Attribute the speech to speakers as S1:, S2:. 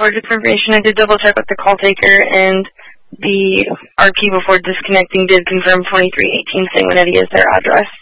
S1: For this information, I did double check with the call taker, and the RP before disconnecting did confirm 2318 Sanguinetti is their address.